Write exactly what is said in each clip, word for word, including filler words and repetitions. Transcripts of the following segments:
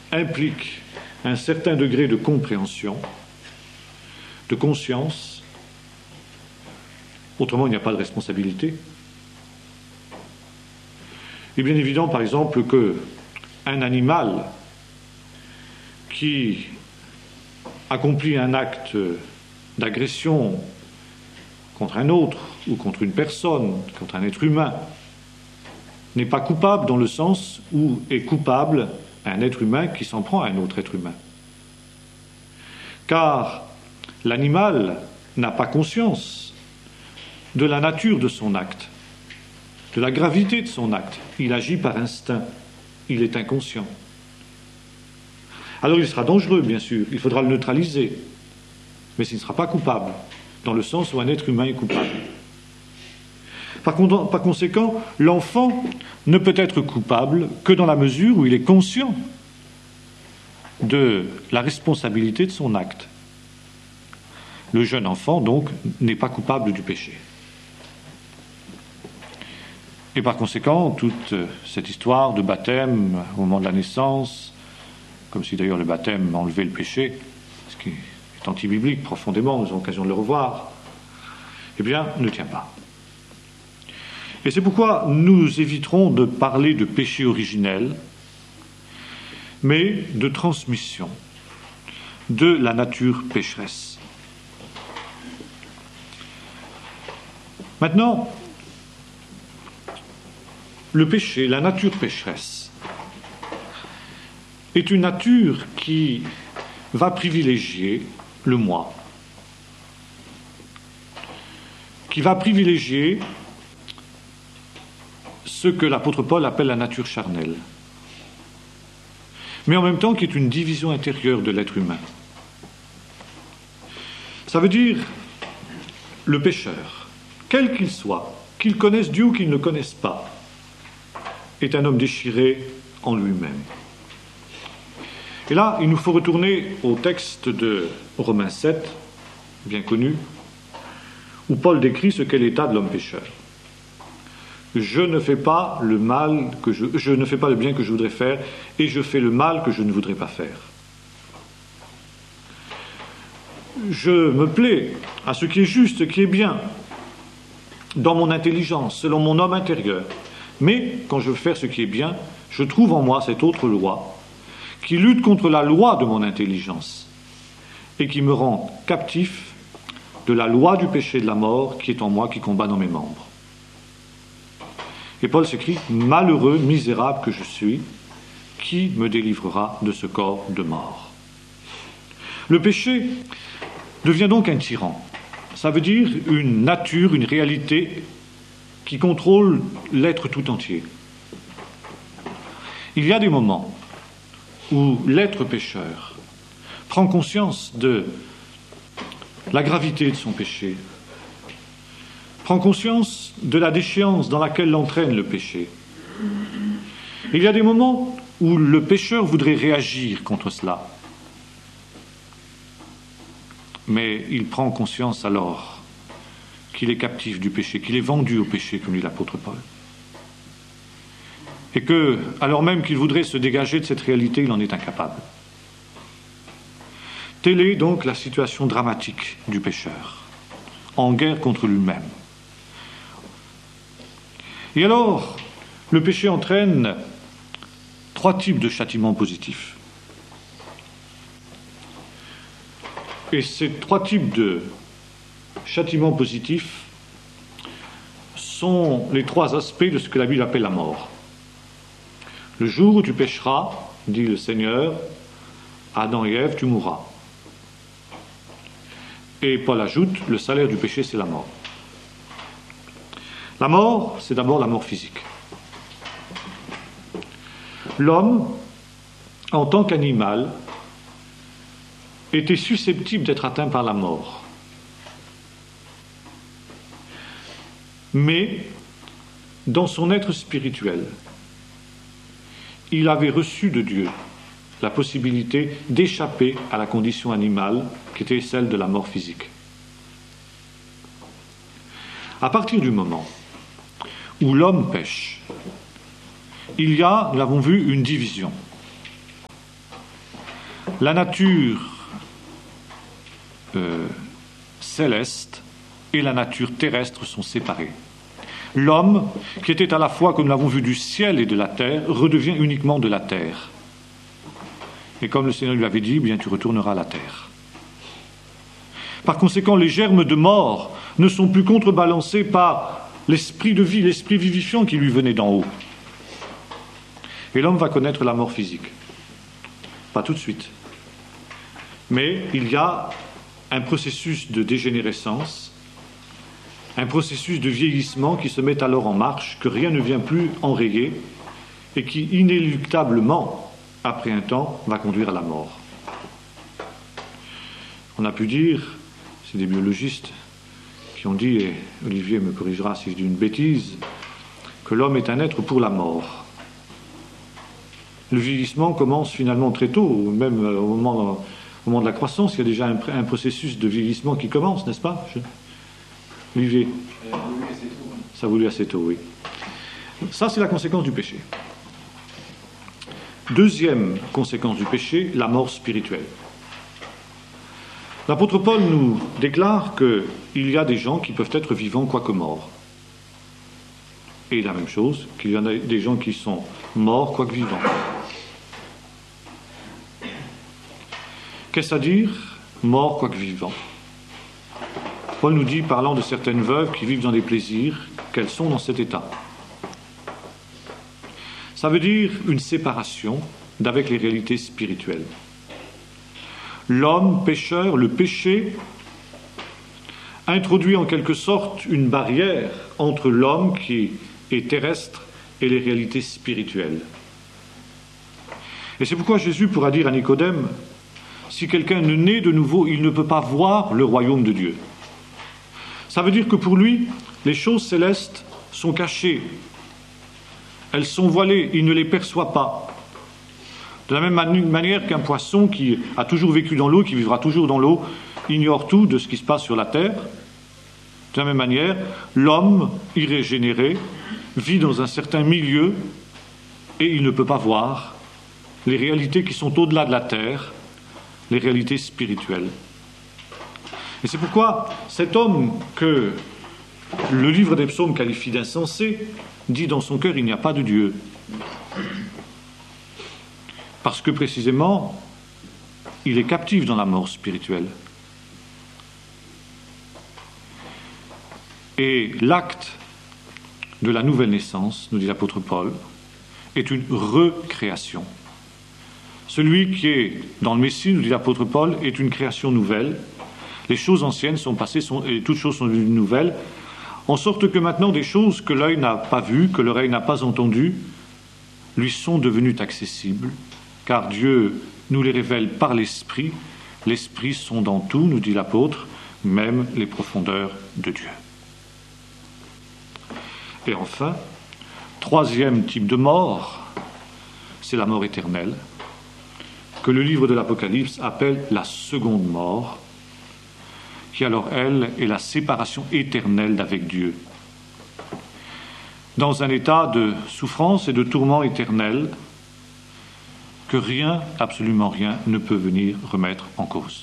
implique un certain degré de compréhension, de conscience. Autrement, il n'y a pas de responsabilité. Il est bien évident, par exemple, qu'un animal qui accomplit un acte d'agression contre un autre, ou contre une personne, contre un être humain, n'est pas coupable dans le sens où est coupable un être humain qui s'en prend à un autre être humain. Car l'animal n'a pas conscience de la nature de son acte, de la gravité de son acte. Il agit par instinct, il est inconscient. Alors il sera dangereux, bien sûr, il faudra le neutraliser, mais il ne sera pas coupable, dans le sens où un être humain est coupable. Par, con- par conséquent, l'enfant ne peut être coupable que dans la mesure où il est conscient de la responsabilité de son acte. Le jeune enfant, donc, n'est pas coupable du péché. Et par conséquent, toute cette histoire de baptême au moment de la naissance, comme si d'ailleurs le baptême enlevait le péché, ce qui est anti-biblique profondément, nous avons l'occasion de le revoir, eh bien, ne tient pas. Et c'est pourquoi nous éviterons de parler de péché originel, mais de transmission de la nature pécheresse. Maintenant, le péché, la nature pécheresse, est une nature qui va privilégier le moi, qui va privilégier ce que l'apôtre Paul appelle la nature charnelle, mais en même temps qui est une division intérieure de l'être humain. Ça veut dire le pécheur, quel qu'il soit, qu'il connaisse Dieu ou qu'il ne le connaisse pas, est un homme déchiré en lui-même. Et là, il nous faut retourner au texte de Romains sept, bien connu, où Paul décrit ce qu'est l'état de l'homme pécheur. Je ne fais pas le mal que je, je ne fais pas le bien que je voudrais faire, et je fais le mal que je ne voudrais pas faire. Je me plais à ce qui est juste, ce qui est bien, dans mon intelligence, selon mon homme intérieur. Mais quand je veux faire ce qui est bien, je trouve en moi cette autre loi qui lutte contre la loi de mon intelligence et qui me rend captif de la loi du péché et de la mort qui est en moi, qui combat dans mes membres. Et Paul s'écrit « Malheureux, misérable que je suis, qui me délivrera de ce corps de mort ?» Le péché devient donc un tyran. Ça veut dire une nature, une réalité qui contrôle l'être tout entier. Il y a des moments où l'être pécheur prend conscience de la gravité de son péché, prend conscience de la déchéance dans laquelle l'entraîne le péché. Il y a des moments où le pécheur voudrait réagir contre cela, mais il prend conscience alors qu'il est captif du péché, qu'il est vendu au péché, comme dit l'apôtre Paul. Et que, alors même qu'il voudrait se dégager de cette réalité, il en est incapable. Telle est donc la situation dramatique du pécheur, en guerre contre lui-même. Et alors, le péché entraîne trois types de châtiments positifs. Et ces trois types de châtiments positifs sont les trois aspects de ce que la Bible appelle la mort. Le jour où tu pécheras, dit le Seigneur, Adam et Ève, tu mourras. Et Paul ajoute, le salaire du péché, c'est la mort. La mort, c'est d'abord la mort physique. L'homme, en tant qu'animal, était susceptible d'être atteint par la mort. Mais, dans son être spirituel, il avait reçu de Dieu la possibilité d'échapper à la condition animale qui était celle de la mort physique. À partir du moment où l'homme pêche, il y a, nous l'avons vu, une division. la nature euh, céleste et la nature terrestre sont séparées. L'homme, qui était à la fois, comme nous l'avons vu, du ciel et de la terre, redevient uniquement de la terre. Et comme le Seigneur lui avait dit, eh bien, tu retourneras à la terre. Par conséquent, les germes de mort ne sont plus contrebalancés par l'esprit de vie, l'esprit vivifiant qui lui venait d'en haut. Et l'homme va connaître la mort physique. Pas tout de suite. Mais il y a un processus de dégénérescence, un processus de vieillissement qui se met alors en marche, que rien ne vient plus enrayer, et qui inéluctablement, après un temps, va conduire à la mort. On a pu dire, c'est des biologistes qui ont dit, et Olivier me corrigera si je dis une bêtise, que l'homme est un être pour la mort. Le vieillissement commence finalement très tôt, même au moment, au moment de la croissance, il y a déjà un, un processus de vieillissement qui commence, n'est-ce pas, je... Olivier? Ça évolue assez tôt, oui. Ça, c'est la conséquence du péché. Deuxième conséquence du péché, la mort spirituelle. L'apôtre Paul nous déclare qu'il y a des gens qui peuvent être vivants quoique morts. Et la même chose, qu'il y en a des gens qui sont morts quoique vivants. Qu'est-ce à dire, mort quoique vivant? Paul nous dit, parlant de certaines veuves qui vivent dans des plaisirs, qu'elles sont dans cet état. Ça veut dire une séparation d'avec les réalités spirituelles. L'homme pécheur, le péché, introduit en quelque sorte une barrière entre l'homme qui est terrestre et les réalités spirituelles. Et c'est pourquoi Jésus pourra dire à Nicodème, si quelqu'un ne naît de nouveau, il ne peut pas voir le royaume de Dieu. Ça veut dire que pour lui, les choses célestes sont cachées. Elles sont voilées, il ne les perçoit pas. De la même mani- manière qu'un poisson qui a toujours vécu dans l'eau, qui vivra toujours dans l'eau, ignore tout de ce qui se passe sur la terre. De la même manière, l'homme irrégénéré vit dans un certain milieu et il ne peut pas voir les réalités qui sont au-delà de la terre, les réalités spirituelles. Et c'est pourquoi cet homme que le livre des psaumes qualifie d'insensé dit dans son cœur il n'y a pas de Dieu. Parce que précisément, il est captif dans la mort spirituelle. Et l'acte de la nouvelle naissance, nous dit l'apôtre Paul, est une recréation. Celui qui est dans le Messie, nous dit l'apôtre Paul, est une création nouvelle. Les choses anciennes sont passées, sont, et toutes choses sont devenues nouvelles, en sorte que maintenant des choses que l'œil n'a pas vues, que l'oreille n'a pas entendues, lui sont devenues accessibles, car Dieu nous les révèle par l'Esprit. L'Esprit sonde dans tout, nous dit l'apôtre, même les profondeurs de Dieu. Et enfin, troisième type de mort, c'est la mort éternelle, que le livre de l'Apocalypse appelle la seconde mort, qui alors, elle, est la séparation éternelle d'avec Dieu. Dans un état de souffrance et de tourment éternel que rien, absolument rien, ne peut venir remettre en cause.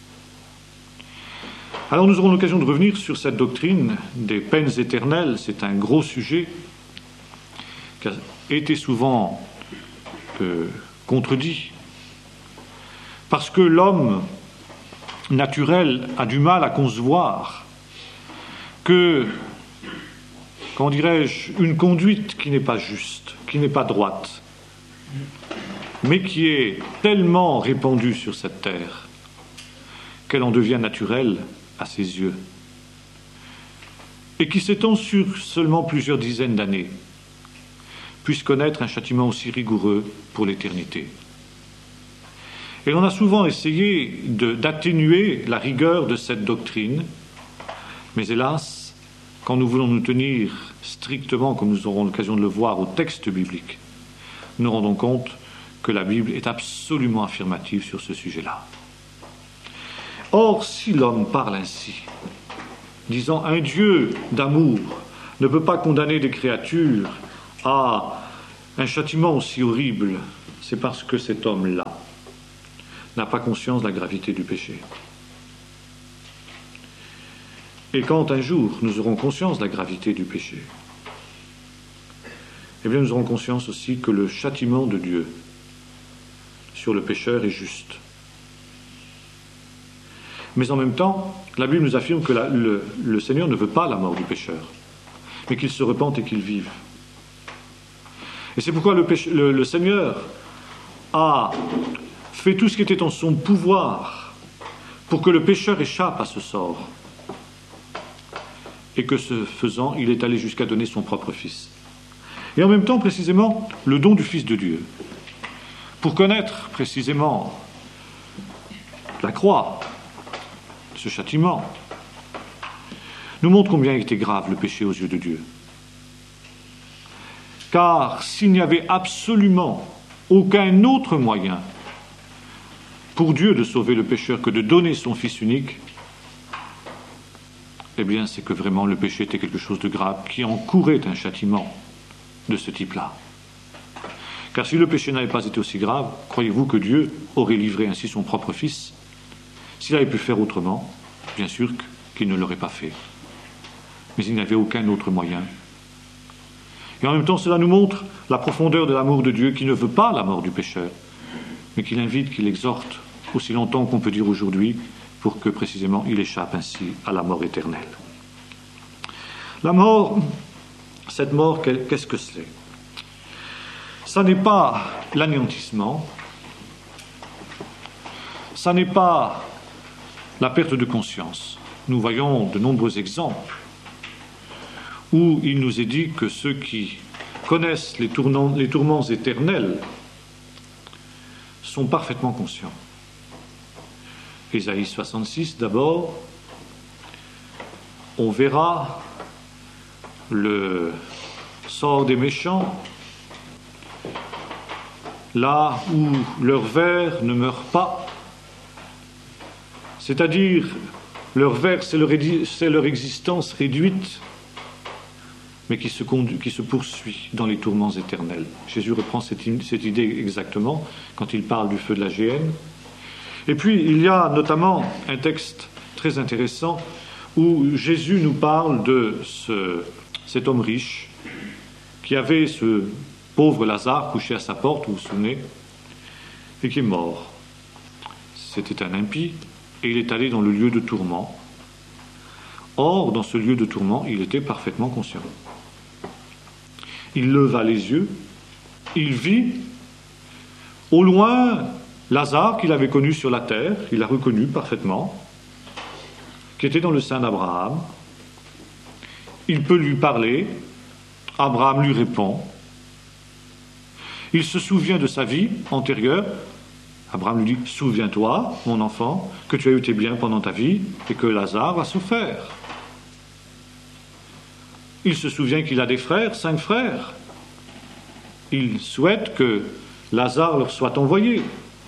Alors nous aurons l'occasion de revenir sur cette doctrine des peines éternelles. C'est un gros sujet qui a été souvent euh, contredit, parce que l'homme naturel a du mal à concevoir que, comment dirais-je, une conduite qui n'est pas juste, qui n'est pas droite, mais qui est tellement répandue sur cette terre qu'elle en devient naturelle à ses yeux, et qui s'étend sur seulement plusieurs dizaines d'années, puisse connaître un châtiment aussi rigoureux pour l'éternité. Et l'on a souvent essayé de, d'atténuer la rigueur de cette doctrine, mais hélas, quand nous voulons nous tenir strictement, comme nous aurons l'occasion de le voir, au texte biblique, nous rendons compte que la Bible est absolument affirmative sur ce sujet-là. Or, si l'homme parle ainsi, disant un Dieu d'amour ne peut pas condamner des créatures à un châtiment aussi horrible, c'est parce que cet homme-là n'a pas conscience de la gravité du péché. Et quand un jour nous aurons conscience de la gravité du péché, eh bien nous aurons conscience aussi que le châtiment de Dieu sur le pécheur est juste. Mais en même temps, la Bible nous affirme que la, le, le Seigneur ne veut pas la mort du pécheur, mais qu'il se repente et qu'il vive. Et c'est pourquoi le, péche, le, le Seigneur a fait tout ce qui était en son pouvoir pour que le pécheur échappe à ce sort. Et que ce faisant, il est allé jusqu'à donner son propre Fils. Et en même temps, précisément, le don du Fils de Dieu. Pour connaître précisément la croix, ce châtiment, nous montre combien il était grave le péché aux yeux de Dieu. Car s'il n'y avait absolument aucun autre moyen pour Dieu de sauver le pécheur que de donner son Fils unique, eh bien c'est que vraiment le péché était quelque chose de grave qui encourait un châtiment de ce type-là. Car si le péché n'avait pas été aussi grave, croyez-vous que Dieu aurait livré ainsi son propre Fils? S'il avait pu faire autrement, bien sûr qu'il ne l'aurait pas fait. Mais il n'y avait aucun autre moyen. Et en même temps, cela nous montre la profondeur de l'amour de Dieu qui ne veut pas la mort du pécheur, mais qui l'invite, qui l'exhorte, aussi longtemps qu'on peut dire aujourd'hui, pour que précisément il échappe ainsi à la mort éternelle. La mort, cette mort, qu'est-ce que c'est? Ça n'est pas l'anéantissement, ça n'est pas la perte de conscience. Nous voyons de nombreux exemples où il nous est dit que ceux qui connaissent les, tournants, les tourments éternels sont parfaitement conscients. Ésaïe soixante-six, d'abord, on verra le sort des méchants, là où leur vers ne meurt pas, c'est-à-dire leur vers, c'est leur, c'est leur existence réduite, mais qui se, conduit, qui se poursuit dans les tourments éternels. Jésus reprend cette, cette idée exactement quand il parle du feu de la géhenne. Et puis, il y a notamment un texte très intéressant où Jésus nous parle de ce, cet homme riche qui avait ce pauvre Lazare couché à sa porte, vous vous souvenez, et qui est mort. C'était un impie, et il est allé dans le lieu de tourment. Or, dans ce lieu de tourment, il était parfaitement conscient. Il leva les yeux, il vit au loin Lazare qu'il avait connu sur la terre, il l'a reconnu parfaitement, qui était dans le sein d'Abraham. Il peut lui parler, Abraham lui répond. Il se souvient de sa vie antérieure. Abraham lui dit, souviens-toi, mon enfant, que tu as eu tes biens pendant ta vie et que Lazare a souffert. Il se souvient qu'il a des frères, cinq frères. Il souhaite que Lazare leur soit envoyé.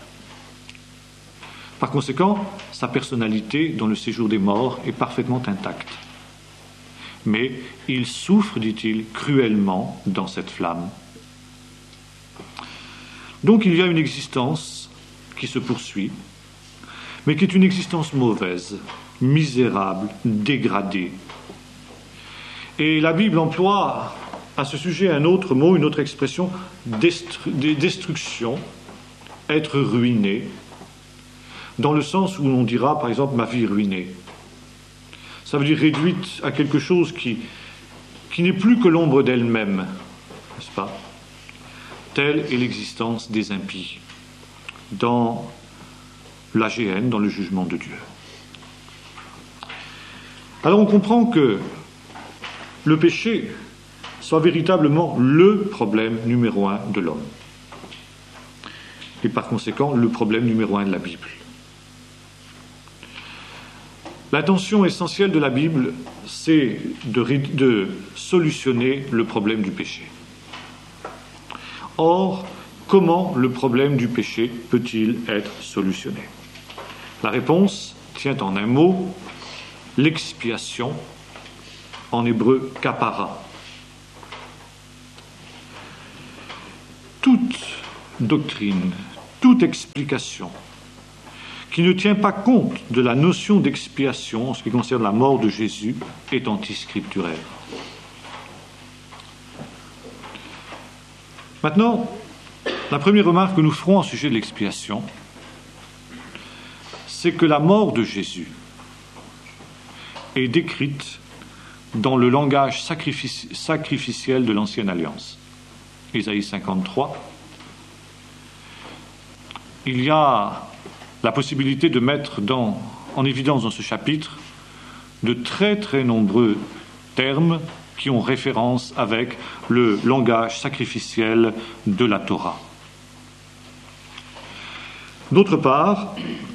Par conséquent, sa personnalité dans le séjour des morts est parfaitement intacte. Mais il souffre, dit-il, cruellement dans cette flamme. Donc il y a une existence qui se poursuit, mais qui est une existence mauvaise, misérable, dégradée. Et la Bible emploie à ce sujet un autre mot, une autre expression, destru- destruction, être ruiné, dans le sens où on dira, par exemple, ma vie ruinée. Ça veut dire réduite à quelque chose qui, qui n'est plus que l'ombre d'elle-même, n'est-ce pas? Telle est l'existence des impies dans la géhenne, dans le jugement de Dieu. Alors on comprend que le péché soit véritablement le problème numéro un de l'homme. Et par conséquent, le problème numéro un de la Bible. L'intention essentielle de la Bible, c'est de, de solutionner le problème du péché. Or, comment le problème du péché peut-il être solutionné? La réponse tient en un mot, l'expiation, en hébreu kapara. Toute doctrine, toute explication qui ne tient pas compte de la notion d'expiation en ce qui concerne la mort de Jésus est antiscripturaire. Maintenant, la première remarque que nous ferons au sujet de l'expiation, c'est que la mort de Jésus est décrite dans le langage sacrifici- sacrificiel de l'Ancienne Alliance. Ésaïe cinquante-trois. Il y a la possibilité de mettre dans, en évidence dans ce chapitre de très très nombreux termes qui ont référence avec le langage sacrificiel de la Torah. D'autre part,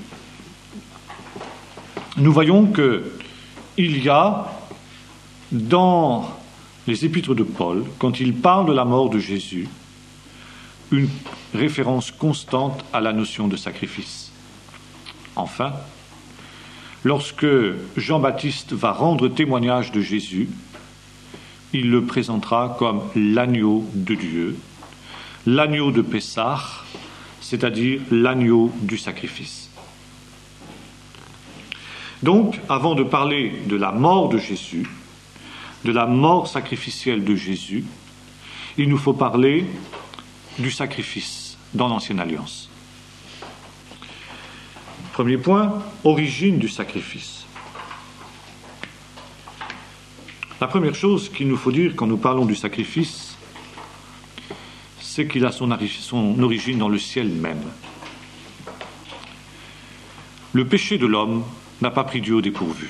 nous voyons qu'il y a dans les épîtres de Paul, quand il parle de la mort de Jésus, une référence constante à la notion de sacrifice. Enfin, lorsque Jean-Baptiste va rendre témoignage de Jésus, il le présentera comme l'agneau de Dieu, l'agneau de Pessah, c'est-à-dire l'agneau du sacrifice. Donc, avant de parler de la mort de Jésus, de la mort sacrificielle de Jésus, il nous faut parler du sacrifice dans l'Ancienne Alliance. Premier point, origine du sacrifice. La première chose qu'il nous faut dire quand nous parlons du sacrifice, c'est qu'il a son, son origine dans le ciel même. Le péché de l'homme n'a pas pris Dieu au dépourvu.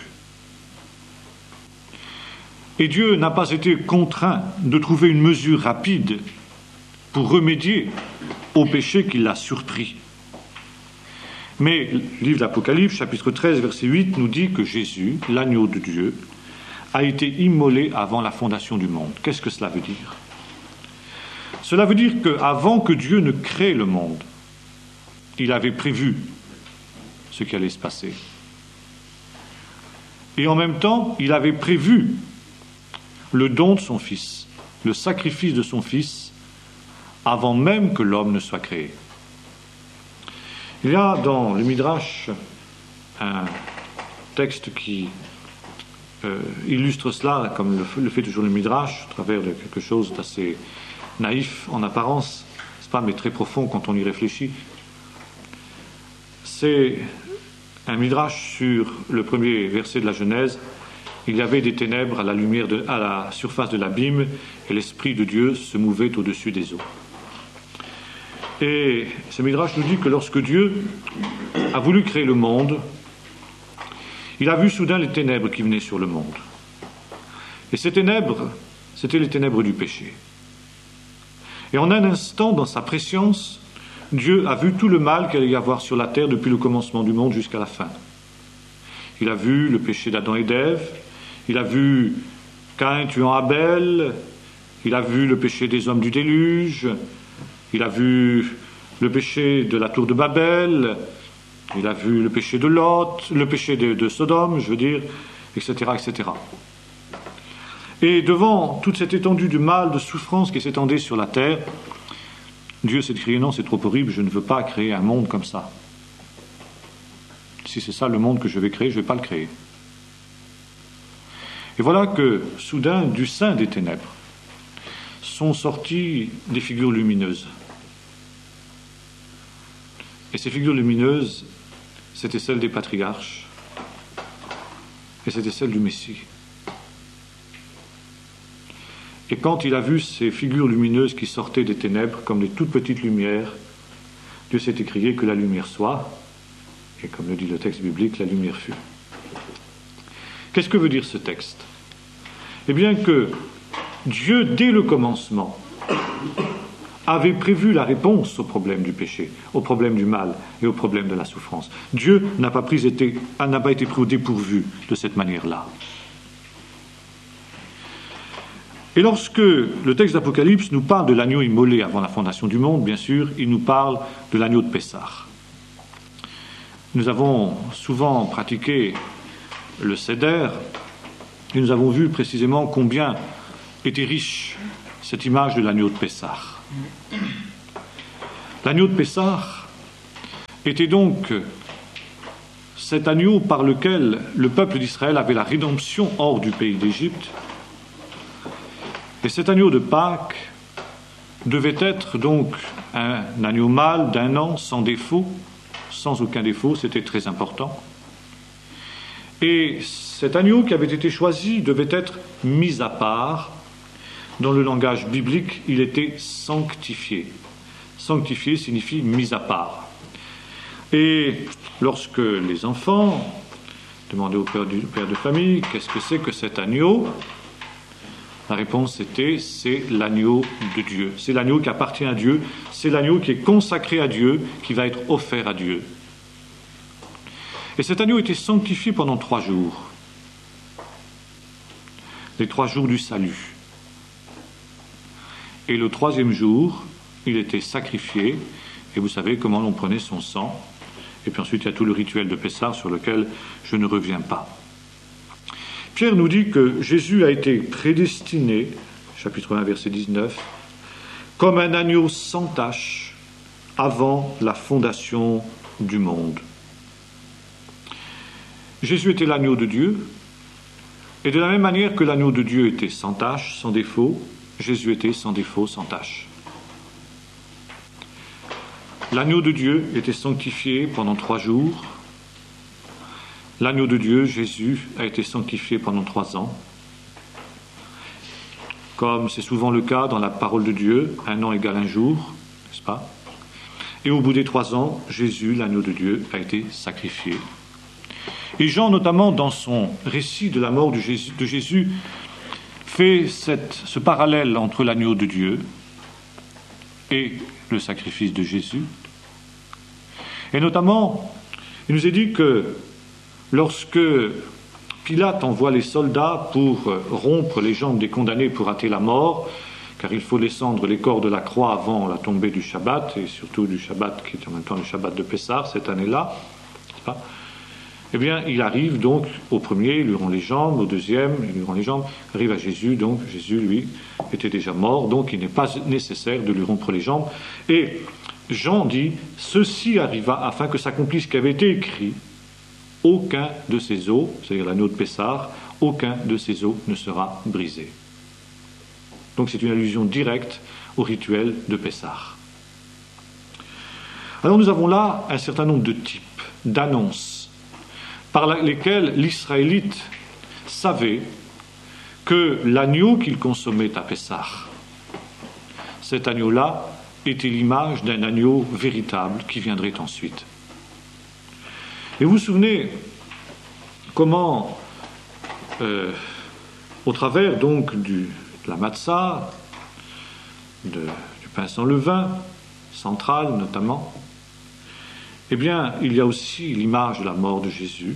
Et Dieu n'a pas été contraint de trouver une mesure rapide pour remédier au péché qui l'a surpris. Mais le livre d'Apocalypse, chapitre treize, verset huit, nous dit que Jésus, l'agneau de Dieu, a été immolé avant la fondation du monde. Qu'est-ce que cela veut dire ? Cela veut dire qu'avant que Dieu ne crée le monde, il avait prévu ce qui allait se passer. Et en même temps, il avait prévu le don de son Fils, le sacrifice de son Fils, avant même que l'homme ne soit créé. Il y a dans le Midrash un texte qui euh, illustre cela, comme le, le fait toujours le Midrash, à travers de quelque chose d'assez naïf en apparence, n'est-ce pas, mais très profond quand on y réfléchit. C'est un Midrash sur le premier verset de la Genèse. Il y avait des ténèbres à la lumière de, à la surface de l'abîme, et l'Esprit de Dieu se mouvait au-dessus des eaux. Et ce Midrash nous dit que lorsque Dieu a voulu créer le monde, il a vu soudain les ténèbres qui venaient sur le monde. Et ces ténèbres, c'était les ténèbres du péché. Et en un instant, dans sa préscience, Dieu a vu tout le mal qu'il allait y avoir sur la terre depuis le commencement du monde jusqu'à la fin. Il a vu le péché d'Adam et d'Ève, il a vu Caïn tuant Abel, il a vu le péché des hommes du déluge, il a vu le péché de la tour de Babel, il a vu le péché de Lot, le péché de, de Sodome, je veux dire, et cetera, et cetera. Et devant toute cette étendue de mal, de souffrance qui s'étendait sur la terre, Dieu s'est écrié, non, c'est trop horrible, je ne veux pas créer un monde comme ça. Si c'est ça le monde que je vais créer, je ne vais pas le créer. Et voilà que, soudain, du sein des ténèbres, sont sorties des figures lumineuses. Et ces figures lumineuses, c'était celles des patriarches, et c'était celles du Messie. Et quand il a vu ces figures lumineuses qui sortaient des ténèbres, comme des toutes petites lumières, Dieu s'est écrié que la lumière soit, et comme le dit le texte biblique, la lumière fut. Qu'est-ce que veut dire ce texte ? Eh bien que Dieu, dès le commencement, avait prévu la réponse au problème du péché, au problème du mal et au problème de la souffrance. Dieu n'a pas, pris, été, n'a pas été pris au dépourvu de cette manière-là. Et lorsque le texte d'Apocalypse nous parle de l'agneau immolé avant la fondation du monde, bien sûr, il nous parle de l'agneau de Pessah. Nous avons souvent pratiqué le Seder, et nous avons vu précisément combien était riche cette image de l'agneau de Pessah. L'agneau de Pessah était donc cet agneau par lequel le peuple d'Israël avait la rédemption hors du pays d'Égypte. Et cet agneau de Pâques devait être donc un agneau mâle d'un an, sans défaut, sans aucun défaut, c'était très important. Et cet agneau qui avait été choisi devait être mis à part. Dans le langage biblique, il était sanctifié. Sanctifié signifie mis à part. Et lorsque les enfants demandaient au père, du, père de famille qu'est-ce que c'est que cet agneau, la réponse était c'est l'agneau de Dieu. C'est l'agneau qui appartient à Dieu, c'est l'agneau qui est consacré à Dieu, qui va être offert à Dieu. Et cet agneau était sanctifié pendant trois jours. Les trois jours du salut. Et le troisième jour, il était sacrifié, et vous savez comment l'on prenait son sang. Et puis ensuite, il y a tout le rituel de Pessah sur lequel je ne reviens pas. Pierre nous dit que Jésus a été prédestiné, chapitre un, verset dix-neuf, comme un agneau sans tache avant la fondation du monde. Jésus était l'agneau de Dieu, et de la même manière que l'agneau de Dieu était sans tache, sans défaut, Jésus était sans défaut, sans tache. L'agneau de Dieu était sanctifié pendant trois jours. L'agneau de Dieu, Jésus, a été sanctifié pendant trois ans. Comme c'est souvent le cas dans la parole de Dieu, un an égale un jour, n'est-ce pas? Et au bout des trois ans, Jésus, l'agneau de Dieu, a été sacrifié. Et Jean, notamment dans son récit de la mort de Jésus, de Jésus fait cette, ce parallèle entre l'agneau de Dieu et le sacrifice de Jésus. Et notamment, il nous est dit que lorsque Pilate envoie les soldats pour rompre les jambes des condamnés pour hâter la mort, car il faut descendre les corps de la croix avant la tombée du Shabbat, et surtout du Shabbat qui est en même temps le Shabbat de Pessah, cette année-là, n'est-ce pas ? Eh bien, il arrive donc au premier, il lui rend les jambes, au deuxième, il lui rend les jambes, arrive à Jésus, donc Jésus, lui, était déjà mort, donc il n'est pas nécessaire de lui rompre les jambes. Et Jean dit, ceci arriva afin que s'accomplisse ce qui avait été écrit, aucun de ces os, c'est-à-dire l'agneau de Pessah, aucun de ces os ne sera brisé. Donc c'est une allusion directe au rituel de Pessah. Alors nous avons là un certain nombre de types, d'annonces, par lesquels l'Israélite savait que l'agneau qu'il consommait à Pessah, cet agneau-là était l'image d'un agneau véritable qui viendrait ensuite. Et vous vous souvenez comment, euh, au travers donc du, de la matzah, de, du pain sans levain, central notamment, eh bien, il y a aussi l'image de la mort de Jésus,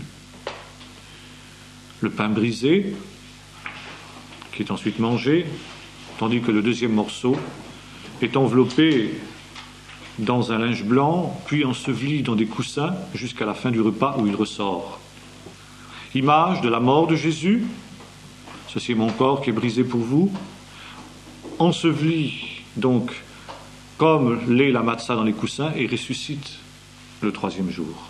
le pain brisé, qui est ensuite mangé, tandis que le deuxième morceau est enveloppé dans un linge blanc, puis enseveli dans des coussins, jusqu'à la fin du repas où il ressort. Image de la mort de Jésus, ceci est mon corps qui est brisé pour vous, enseveli donc comme l'est la matzah dans les coussins, et ressuscite le troisième jour.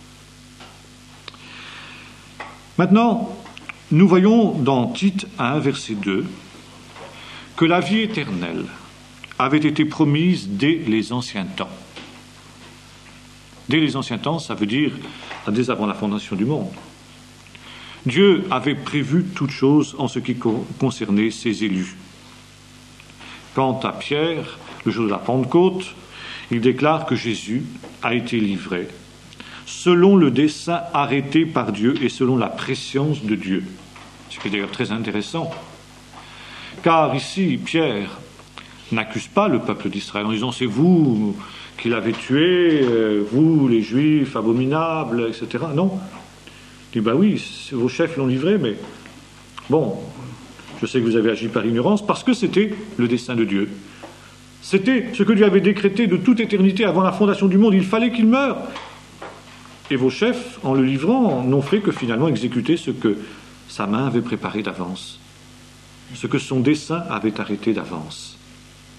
Maintenant, nous voyons dans Tite un, verset deux, que la vie éternelle avait été promise dès les anciens temps. Dès les anciens temps, ça veut dire dès avant la fondation du monde. Dieu avait prévu toutes choses en ce qui concernait ses élus. Quant à Pierre, le jour de la Pentecôte, il déclare que Jésus a été livré selon le dessein arrêté par Dieu et selon la prescience de Dieu. Ce qui est d'ailleurs très intéressant. Car ici, Pierre n'accuse pas le peuple d'Israël en disant « c'est vous qui l'avez tué, vous les Juifs abominables, et cetera » Non. Il dit « bah oui, vos chefs l'ont livré, mais bon, je sais que vous avez agi par ignorance parce que c'était le dessein de Dieu. C'était ce que Dieu avait décrété de toute éternité avant la fondation du monde. Il fallait qu'il meure. Et vos chefs, en le livrant, n'ont fait que finalement exécuter ce que sa main avait préparé d'avance, ce que son dessein avait arrêté d'avance. »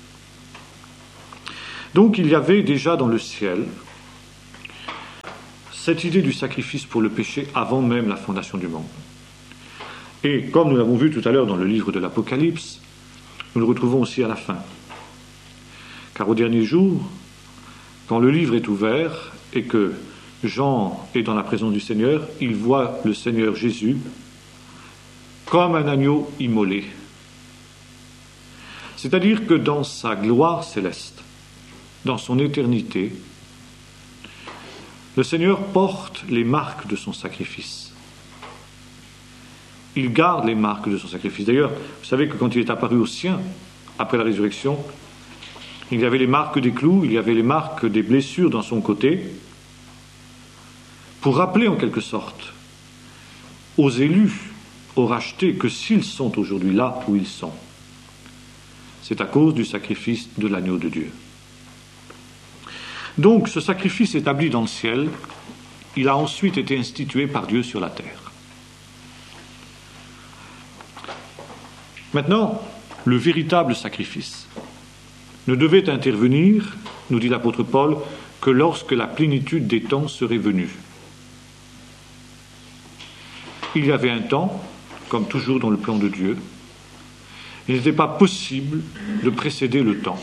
Donc il y avait déjà dans le ciel cette idée du sacrifice pour le péché avant même la fondation du monde. Et comme nous l'avons vu tout à l'heure dans le livre de l'Apocalypse, nous le retrouvons aussi à la fin. Car au dernier jour, quand le livre est ouvert et que Jean est dans la présence du Seigneur, il voit le Seigneur Jésus comme un agneau immolé. C'est-à-dire que dans sa gloire céleste, dans son éternité, le Seigneur porte les marques de son sacrifice. Il garde les marques de son sacrifice. D'ailleurs, vous savez que quand il est apparu aux siens, après la résurrection, il y avait les marques des clous, il y avait les marques des blessures dans son côté, pour rappeler en quelque sorte aux élus, aux rachetés, que s'ils sont aujourd'hui là où ils sont, c'est à cause du sacrifice de l'agneau de Dieu. Donc, ce sacrifice établi dans le ciel, il a ensuite été institué par Dieu sur la terre. Maintenant, le véritable sacrifice ne devait intervenir, nous dit l'apôtre Paul, que lorsque la plénitude des temps serait venue. Il y avait un temps, comme toujours dans le plan de Dieu, il n'était pas possible de précéder le temps.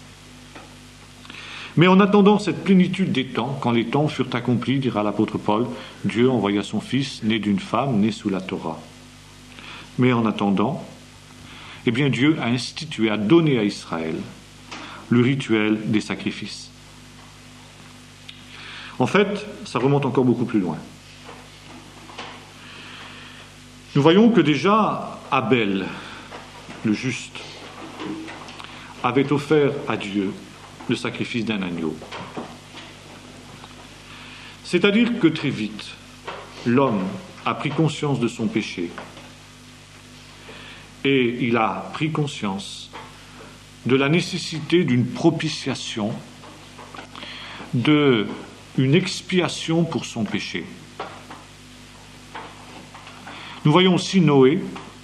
Mais en attendant cette plénitude des temps, quand les temps furent accomplis, dira l'apôtre Paul, Dieu envoya son Fils, né d'une femme, né sous la Torah. Mais en attendant, eh bien Dieu a institué, a donné à Israël le rituel des sacrifices. En fait, ça remonte encore beaucoup plus loin. Nous voyons que déjà Abel, le juste, avait offert à Dieu le sacrifice d'un agneau. C'est-à-dire que très vite, l'homme a pris conscience de son péché et il a pris conscience de la nécessité d'une propitiation, d'une expiation pour son péché. Nous voyons aussi Noé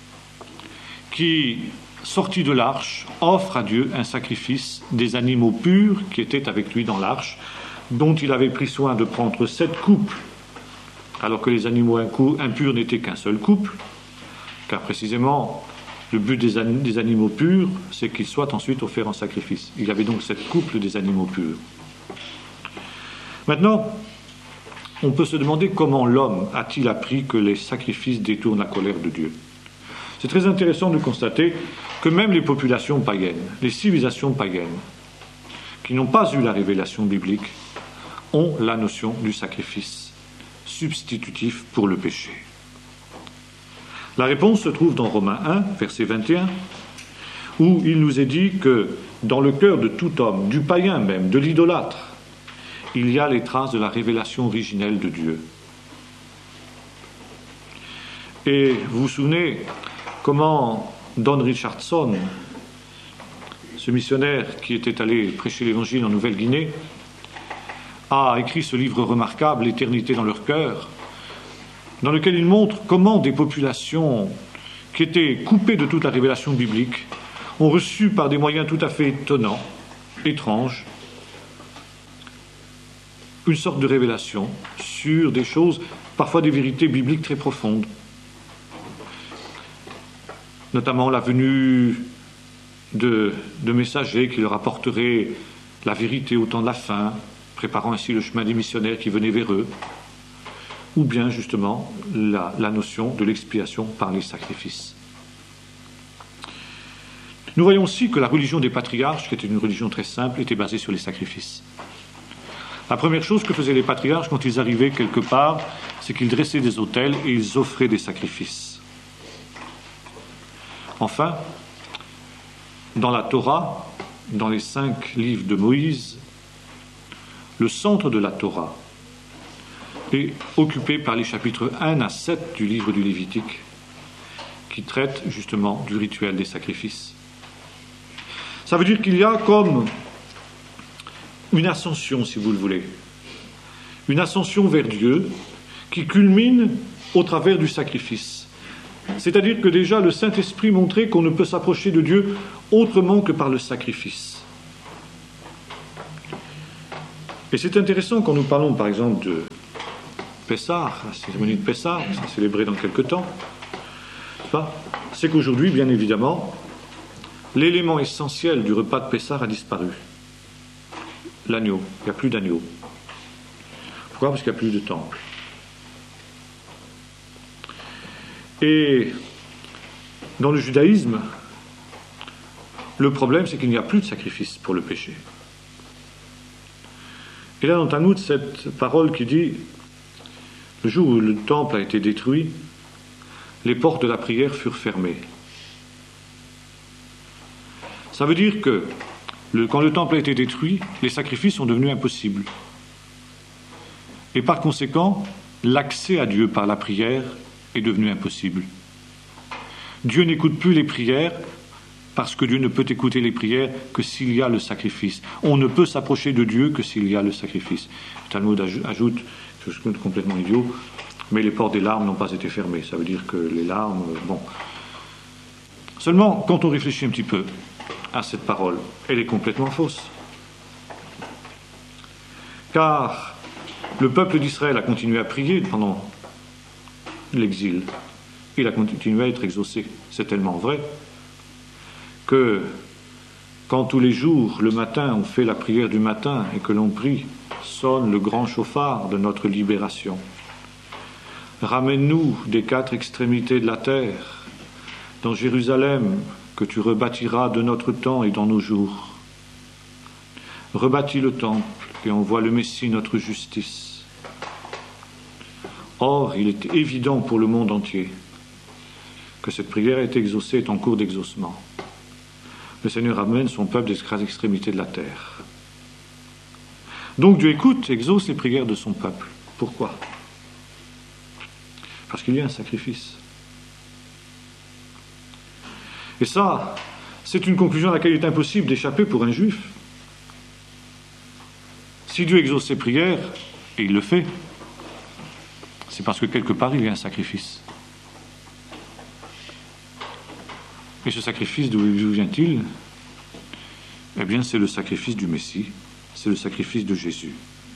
qui, sorti de l'arche, offre à Dieu un sacrifice des animaux purs qui étaient avec lui dans l'arche, dont il avait pris soin de prendre sept couples, alors que les animaux impurs n'étaient qu'un seul couple, car précisément, le but des, an- des animaux purs, c'est qu'ils soient ensuite offerts en sacrifice. Il y avait donc sept couples des animaux purs. Maintenant, on peut se demander comment l'homme a-t-il appris que les sacrifices détournent la colère de Dieu. C'est très intéressant de constater que même les populations païennes, les civilisations païennes, qui n'ont pas eu la révélation biblique, ont la notion du sacrifice substitutif pour le péché. La réponse se trouve dans Romains un, verset vingt et un, où il nous est dit que dans le cœur de tout homme, du païen même, de l'idolâtre, il y a les traces de la révélation originelle de Dieu. Et vous vous souvenez comment Don Richardson, ce missionnaire qui était allé prêcher l'évangile en Nouvelle-Guinée, a écrit ce livre remarquable, L'éternité dans leur cœur, dans lequel il montre comment des populations qui étaient coupées de toute la révélation biblique ont reçu par des moyens tout à fait étonnants, étranges, une sorte de révélation sur des choses, parfois des vérités bibliques très profondes. Notamment la venue de, de messagers qui leur apporteraient la vérité au temps de la fin, préparant ainsi le chemin des missionnaires qui venaient vers eux, ou bien justement la, la notion de l'expiation par les sacrifices. Nous voyons aussi que la religion des patriarches, qui était une religion très simple, était basée sur les sacrifices. La première chose que faisaient les patriarches quand ils arrivaient quelque part, c'est qu'ils dressaient des autels et ils offraient des sacrifices. Enfin, dans la Torah, dans les cinq livres de Moïse, le centre de la Torah est occupé par les chapitres un à sept du livre du Lévitique, qui traitent justement du rituel des sacrifices. Ça veut dire qu'il y a comme une ascension, si vous le voulez, une ascension vers Dieu qui culmine au travers du sacrifice. C'est-à-dire que déjà le Saint-Esprit montrait qu'on ne peut s'approcher de Dieu autrement que par le sacrifice. Et c'est intéressant quand nous parlons par exemple de, Pessah, la cérémonie de Pessah, qui sera célébrée dans quelques temps, c'est qu'aujourd'hui, bien évidemment, l'élément essentiel du repas de Pessah a disparu. L'agneau. Il n'y a plus d'agneau. Pourquoi ? Parce qu'il n'y a plus de temple. Et dans le judaïsme, le problème, c'est qu'il n'y a plus de sacrifice pour le péché. Et là, dans Talmud, cette parole qui dit « Le jour où le temple a été détruit, les portes de la prière furent fermées. » Ça veut dire que le, quand le temple a été détruit, les sacrifices sont devenus impossibles. Et par conséquent, l'accès à Dieu par la prière est devenu impossible. Dieu n'écoute plus les prières parce que Dieu ne peut écouter les prières que s'il y a le sacrifice. On ne peut s'approcher de Dieu que s'il y a le sacrifice. Le Talmud ajoute, c'est complètement idiot, mais les portes des larmes n'ont pas été fermées. Ça veut dire que les larmes, bon. Seulement, quand on réfléchit un petit peu à cette parole, elle est complètement fausse. Car le peuple d'Israël a continué à prier pendant l'exil. Il a continué à être exaucé. C'est tellement vrai que quand tous les jours, le matin, on fait la prière du matin et que l'on prie, sonne le grand chauffard de notre libération. Ramène-nous des quatre extrémités de la terre, dans Jérusalem, que tu rebâtiras de notre temps et dans nos jours. Rebâtis le temple et envoie le Messie, notre justice. Or, il est évident pour le monde entier que cette prière est exaucée, est en cours d'exaucement. Le Seigneur amène son peuple des extrémités de la terre. Donc Dieu écoute, exauce les prières de son peuple. Pourquoi ? Parce qu'il y a un sacrifice. Et ça, c'est une conclusion à laquelle il est impossible d'échapper pour un juif. Si Dieu exauce ses prières, et il le fait, c'est parce que quelque part il y a un sacrifice. Et ce sacrifice, d'où vient-il ? Eh bien, c'est le sacrifice du Messie, c'est le sacrifice de Jésus.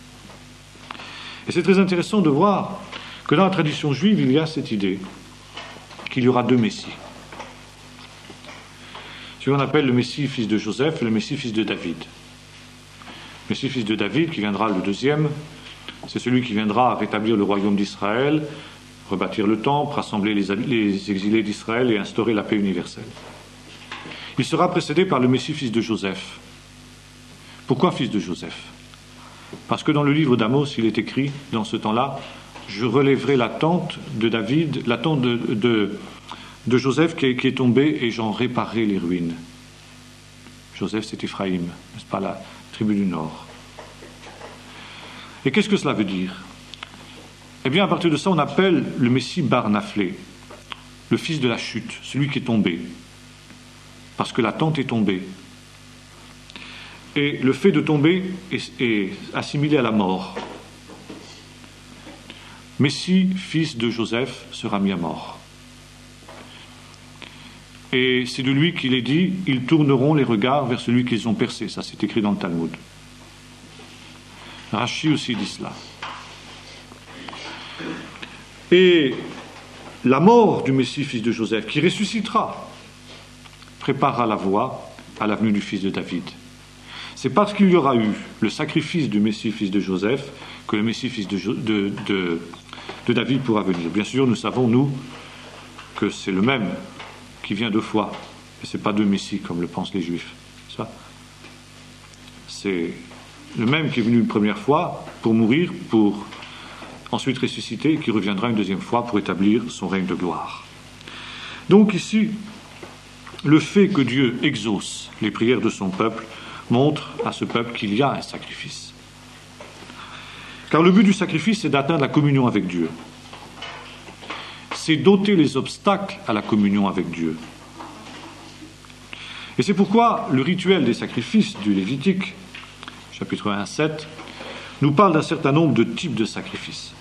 Et c'est très intéressant de voir que dans la tradition juive, il y a cette idée qu'il y aura deux Messies. Ce qu'on appelle le Messie fils de Joseph et le Messie fils de David. Le Messie fils de David, qui viendra le deuxième, c'est celui qui viendra rétablir le royaume d'Israël, rebâtir le temple, rassembler les, les exilés d'Israël et instaurer la paix universelle. Il sera précédé par le Messie fils de Joseph. Pourquoi fils de Joseph ? Parce que dans le livre d'Amos, il est écrit, dans ce temps-là, je relèverai la tente de David, la tente de, de, de Joseph qui est, qui est tombée et j'en réparerai les ruines. Joseph, c'est Éphraïm, n'est-ce pas, la tribu du Nord. Et qu'est-ce que cela veut dire ? Eh bien, à partir de ça, on appelle le Messie Bar Naphlé, le fils de la chute, celui qui est tombé, parce que la tente est tombée. Et le fait de tomber est, est assimilé à la mort. Messie, fils de Joseph, sera mis à mort. Et c'est de lui qu'il est dit, ils tourneront les regards vers celui qu'ils ont percé. Ça, c'est écrit dans le Talmud. Rashi aussi dit cela. Et la mort du Messie, fils de Joseph, qui ressuscitera, préparera la voie à la venue du fils de David. C'est parce qu'il y aura eu le sacrifice du Messie, fils de Joseph, que le Messie, fils de, de, de, de David pourra venir. Bien sûr, nous savons, nous, que c'est le même qui vient deux fois. Et ce n'est pas deux Messies, comme le pensent les Juifs. Ça, c'est le même qui est venu une première fois pour mourir, pour ensuite ressusciter, et qui reviendra une deuxième fois pour établir son règne de gloire. Donc ici, le fait que Dieu exauce les prières de son peuple montre à ce peuple qu'il y a un sacrifice. Car le but du sacrifice, c'est d'atteindre la communion avec Dieu. C'est d'ôter les obstacles à la communion avec Dieu. Et c'est pourquoi le rituel des sacrifices du Lévitique, chapitre un, sept, nous parle d'un certain nombre de types de sacrifices.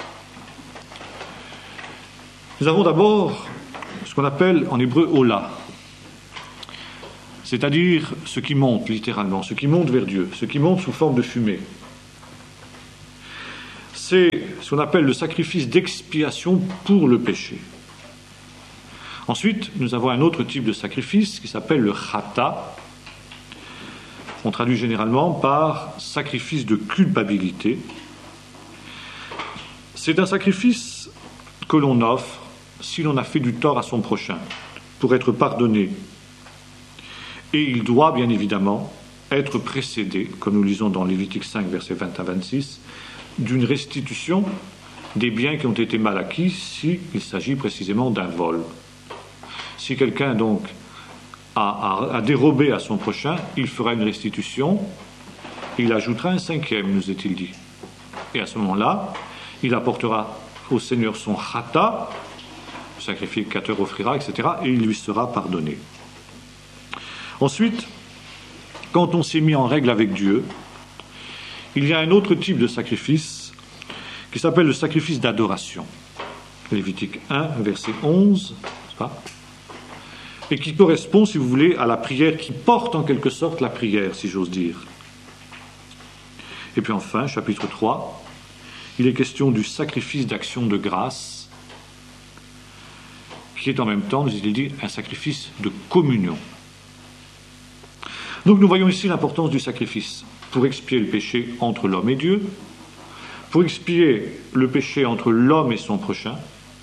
Nous avons d'abord ce qu'on appelle en hébreu Ola, c'est-à-dire ce qui monte littéralement, ce qui monte vers Dieu, ce qui monte sous forme de fumée. c'est ce qu'on appelle le sacrifice d'expiation pour le péché. Ensuite, nous avons un autre type de sacrifice qui s'appelle le chata. On traduit généralement par sacrifice de culpabilité. C'est un sacrifice que l'on offre si l'on a fait du tort à son prochain, pour être pardonné. Et il doit, bien évidemment, être précédé, comme nous lisons dans Lévitique cinq, versets vingt à vingt-six, d'une restitution des biens qui ont été mal acquis, s'il s'agit précisément d'un vol. Si quelqu'un, donc, a, a, a dérobé à son prochain, il fera une restitution, il ajoutera un cinquième, nous est-il dit. Et à ce moment-là, il apportera au Seigneur son chata, le sacrificateur offrira, et cetera, et il lui sera pardonné. Ensuite, quand on s'est mis en règle avec Dieu, il y a un autre type de sacrifice qui s'appelle le sacrifice d'adoration. Lévitique un, verset onze, n'est-ce pas ? Et qui correspond, si vous voulez, à la prière, qui porte en quelque sorte la prière, si j'ose dire. Et puis enfin, chapitre trois, il est question du sacrifice d'action de grâce, qui est en même temps, nous il dit, un sacrifice de communion. Donc nous voyons ici l'importance du sacrifice pour expier le péché entre l'homme et Dieu, pour expier le péché entre l'homme et son prochain,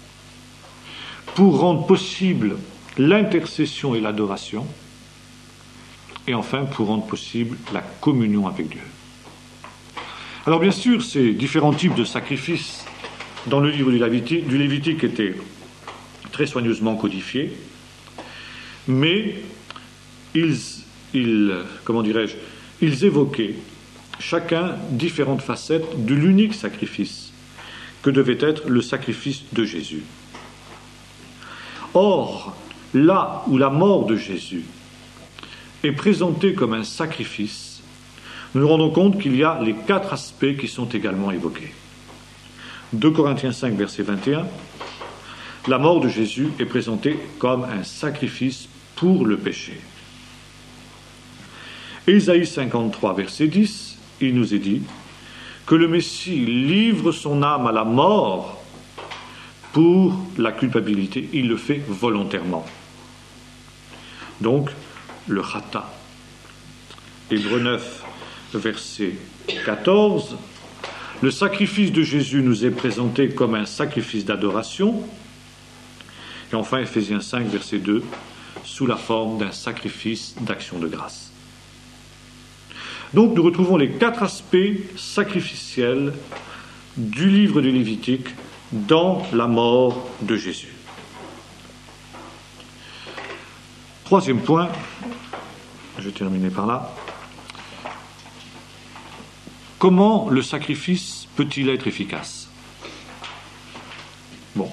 pour rendre possible l'intercession et l'adoration, et enfin pour rendre possible la communion avec Dieu. Alors bien sûr, ces différents types de sacrifices dans le livre du Lévitique, du Lévitique étaient très soigneusement codifiés, mais ils, ils, comment dirais-je, ils évoquaient chacun différentes facettes de l'unique sacrifice que devait être le sacrifice de Jésus. Or, là où la mort de Jésus est présentée comme un sacrifice, nous nous rendons compte qu'il y a les quatre aspects qui sont également évoqués. deux Corinthiens cinq, verset vingt et un, la mort de Jésus est présentée comme un sacrifice pour le péché. Ésaïe cinquante-trois, verset dix, il nous est dit que le Messie livre son âme à la mort pour la culpabilité. Il le fait volontairement. Donc, le chata. Hébreux neuf, verset quatorze, le sacrifice de Jésus nous est présenté comme un sacrifice d'adoration. Et enfin, Éphésiens cinq, verset deux, sous la forme d'un sacrifice d'action de grâce. Donc nous retrouvons les quatre aspects sacrificiels du livre du Lévitique dans la mort de Jésus. Troisième point, je vais terminer par là. Comment le sacrifice peut-il être efficace ? Bon.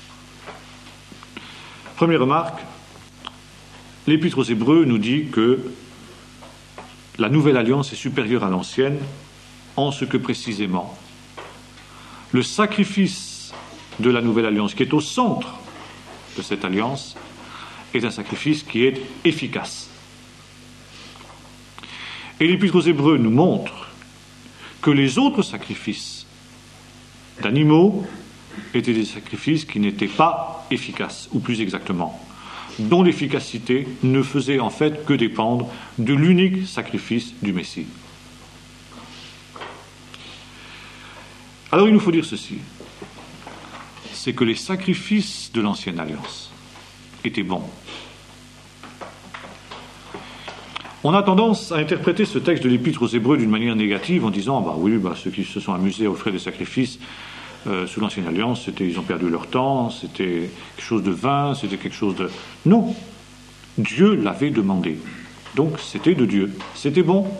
Première remarque, l'Épître aux Hébreux nous dit que la nouvelle alliance est supérieure à l'ancienne en ce que précisément le sacrifice de la nouvelle alliance qui est au centre de cette alliance est un sacrifice qui est efficace. Et l'Épître aux Hébreux nous montre que les autres sacrifices d'animaux étaient des sacrifices qui n'étaient pas efficaces, ou plus exactement, dont l'efficacité ne faisait en fait que dépendre de l'unique sacrifice du Messie. Alors il nous faut dire ceci, c'est que les sacrifices de l'ancienne alliance étaient bons. On a tendance à interpréter ce texte de l'Épître aux Hébreux d'une manière négative en disant bah oui, bah, ceux qui se sont amusés à offrir des sacrifices euh, sous l'ancienne alliance, c'était, ils ont perdu leur temps, c'était quelque chose de vain, c'était quelque chose de... Non, Dieu l'avait demandé, donc c'était de Dieu, c'était bon.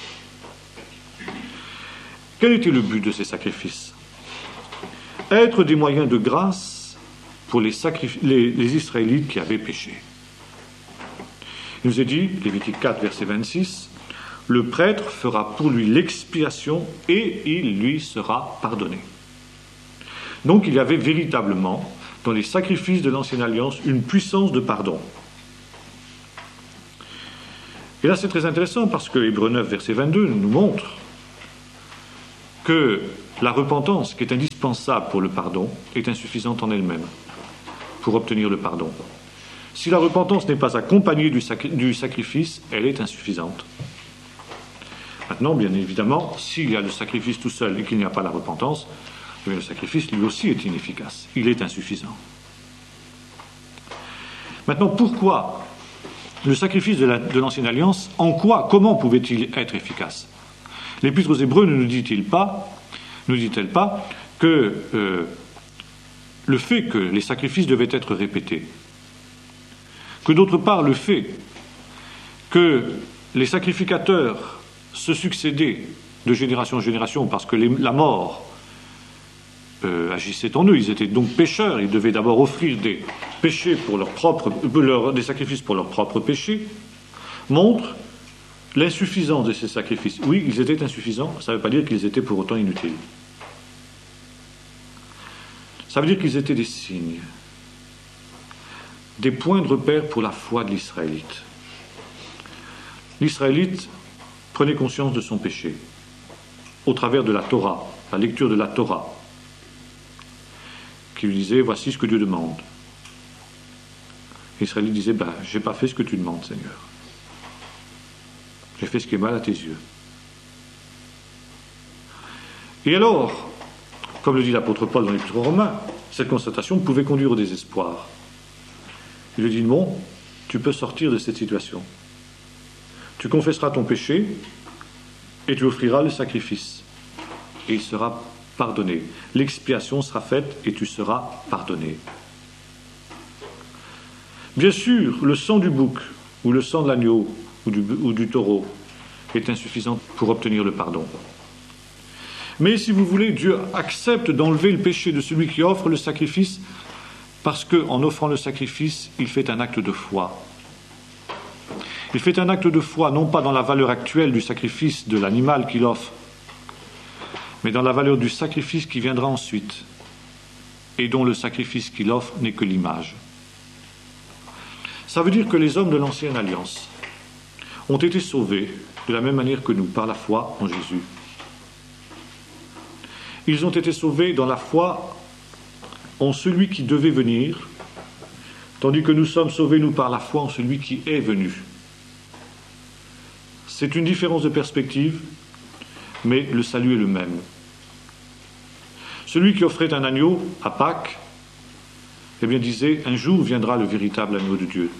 Quel était le but de ces sacrifices ? Être des moyens de grâce pour les, sacrif- les, les Israélites qui avaient péché. Il nous est dit, Lévitique quatre, verset vingt-six, le prêtre fera pour lui l'expiation et il lui sera pardonné. Donc il y avait véritablement, dans les sacrifices de l'ancienne alliance, une puissance de pardon. Et là c'est très intéressant parce que Hébreux neuf, verset vingt-deux nous montre que la repentance, qui est indispensable pour le pardon, est insuffisante en elle-même pour obtenir le pardon. Si la repentance n'est pas accompagnée du, sacri- du sacrifice, elle est insuffisante. Maintenant, bien évidemment, s'il y a le sacrifice tout seul et qu'il n'y a pas la repentance, eh bien, le sacrifice lui aussi est inefficace. Il est insuffisant. Maintenant, pourquoi le sacrifice de, la, de l'Ancienne Alliance, en quoi, comment pouvait-il être efficace? L'Épître aux Hébreux ne nous dit-il pas, nous dit-elle pas que euh, le fait que les sacrifices devaient être répétés, que d'autre part le fait que les sacrificateurs se succédaient de génération en génération parce que les, la mort euh, agissait en eux, ils étaient donc pécheurs, ils devaient d'abord offrir des péchés pour leur propre, euh, leur, des sacrifices pour leurs propres péchés, montre l'insuffisance de ces sacrifices. Oui, ils étaient insuffisants, ça ne veut pas dire qu'ils étaient pour autant inutiles. Ça veut dire qu'ils étaient des signes, des points de repère pour la foi de l'Israélite. L'Israélite prenait conscience de son péché au travers de la Torah, la lecture de la Torah, qui lui disait « Voici ce que Dieu demande ». L'Israélite disait ben, « Je n'ai pas fait ce que tu demandes, Seigneur. J'ai fait ce qui est mal à tes yeux. » Et alors, comme le dit l'apôtre Paul dans l'Épître aux Romains, cette constatation pouvait conduire au désespoir. Il lui dit, bon, tu peux sortir de cette situation. Tu confesseras ton péché et tu offriras le sacrifice. Et il sera pardonné. L'expiation sera faite et tu seras pardonné. Bien sûr, le sang du bouc ou le sang de l'agneau ou du, ou du taureau est insuffisant pour obtenir le pardon. Mais si vous voulez, Dieu accepte d'enlever le péché de celui qui offre le sacrifice parce qu'en offrant le sacrifice, il fait un acte de foi. Il fait un acte de foi, non pas dans la valeur actuelle du sacrifice de l'animal qu'il offre, mais dans la valeur du sacrifice qui viendra ensuite, et dont le sacrifice qu'il offre n'est que l'image. Ça veut dire que les hommes de l'Ancienne Alliance ont été sauvés de la même manière que nous, par la foi en Jésus. Ils ont été sauvés dans la foi en celui qui devait venir, tandis que nous sommes sauvés, nous, par la foi en celui qui est venu. C'est une différence de perspective, mais le salut est le même. Celui qui offrait un agneau à Pâques, eh bien, disait, un jour viendra le véritable agneau de Dieu.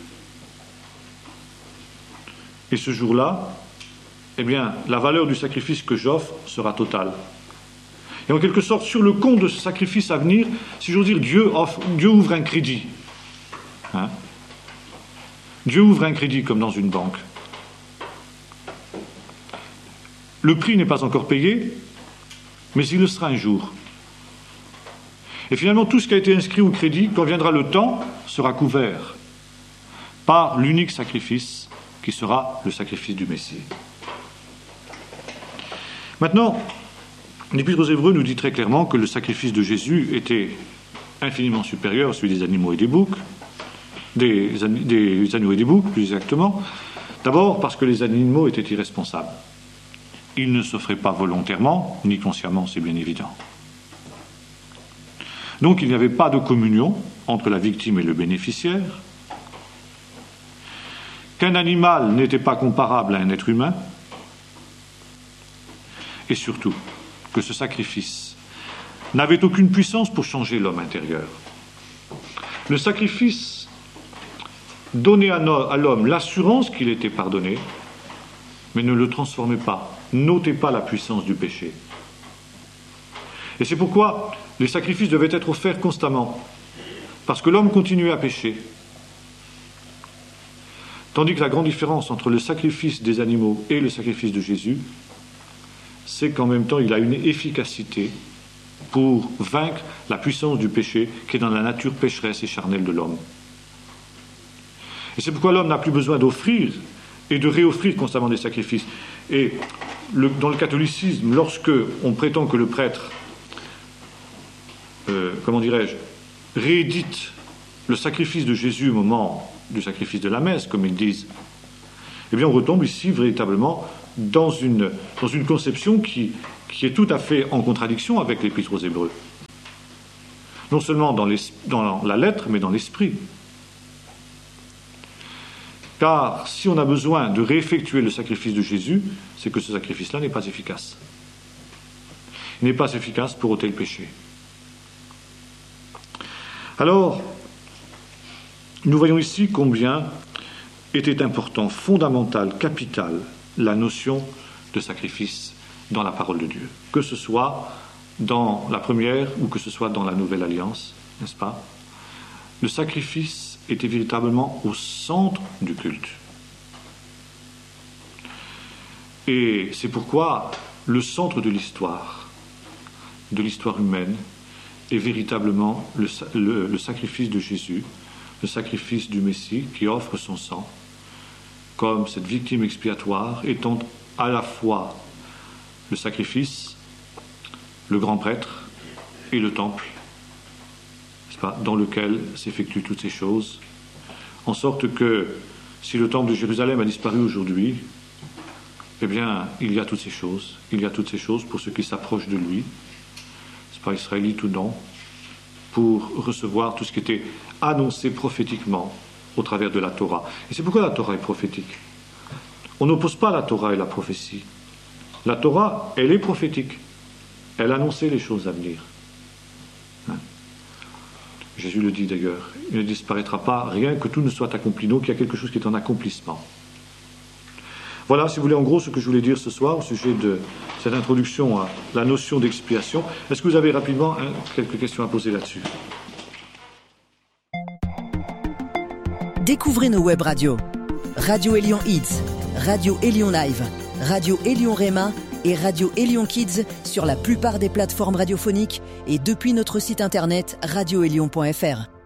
Et ce jour-là, eh bien, la valeur du sacrifice que j'offre sera totale. Et en quelque sorte, sur le compte de ce sacrifice à venir, si j'ose dire, Dieu, offre, Dieu ouvre un crédit. Hein? Dieu ouvre un crédit comme dans une banque. Le prix n'est pas encore payé, mais il le sera un jour. Et finalement, tout ce qui a été inscrit au crédit, quand viendra le temps, sera couvert par l'unique sacrifice qui sera le sacrifice du Messie. Maintenant, l'Épître aux Hébreux nous dit très clairement que le sacrifice de Jésus était infiniment supérieur à celui des animaux et des boucs, des, des agneaux et des boucs, plus exactement. D'abord parce que les animaux étaient irresponsables. Ils ne s'offraient pas volontairement, ni consciemment, c'est bien évident. Donc il n'y avait pas de communion entre la victime et le bénéficiaire, qu'un animal n'était pas comparable à un être humain, et surtout que ce sacrifice n'avait aucune puissance pour changer l'homme intérieur. Le sacrifice donnait à l'homme l'assurance qu'il était pardonné, mais ne le transformait pas, n'ôtait pas la puissance du péché. Et c'est pourquoi les sacrifices devaient être offerts constamment, parce que l'homme continuait à pécher. Tandis que la grande différence entre le sacrifice des animaux et le sacrifice de Jésus, c'est qu'en même temps, il a une efficacité pour vaincre la puissance du péché qui est dans la nature pécheresse et charnelle de l'homme. Et c'est pourquoi l'homme n'a plus besoin d'offrir et de réoffrir constamment des sacrifices. Et le, dans le catholicisme, lorsque on prétend que le prêtre, euh, comment dirais-je, réédite le sacrifice de Jésus au moment du sacrifice de la messe, comme ils disent, eh bien on retombe ici véritablement dans une, dans une conception qui, qui est tout à fait en contradiction avec l'Épître aux Hébreux. Non seulement dans, dans la lettre, mais dans l'esprit. Car si on a besoin de réeffectuer le sacrifice de Jésus, c'est que ce sacrifice-là n'est pas efficace. Il n'est pas efficace pour ôter le péché. Alors, nous voyons ici combien était important, fondamental, capital, la notion de sacrifice dans la parole de Dieu. Que ce soit dans la première ou que ce soit dans la nouvelle alliance, n'est-ce pas? Le sacrifice était véritablement au centre du culte. Et c'est pourquoi le centre de l'histoire, de l'histoire humaine, est véritablement le, le, le sacrifice de Jésus, le sacrifice du Messie qui offre son sang comme cette victime expiatoire, étant à la fois le sacrifice, le grand prêtre et le temple, n'est-ce pas, dans lequel s'effectuent toutes ces choses, en sorte que si le temple de Jérusalem a disparu aujourd'hui, eh bien, il y a toutes ces choses, il y a toutes ces choses pour ceux qui s'approchent de lui, c'est pas israélite ou non, pour recevoir tout ce qui était annoncé prophétiquement au travers de la Torah. Et c'est pourquoi la Torah est prophétique. On n'oppose pas la Torah et la prophétie. La Torah, elle est prophétique. Elle annonçait les choses à venir. Hein? Jésus le dit d'ailleurs, il ne disparaîtra pas rien que tout ne soit accompli. Donc il y a quelque chose qui est en accomplissement. Voilà, si vous voulez, en gros, ce que je voulais dire ce soir au sujet de cette introduction à la notion d'expiation. Est-ce que vous avez rapidement hein, quelques questions à poser là-dessus? Découvrez nos web radios. Radio Élion Hits, Radio Élion Live, Radio Élion Réma et Radio Élion Kids sur la plupart des plateformes radiophoniques et depuis notre site internet radio élion point f r.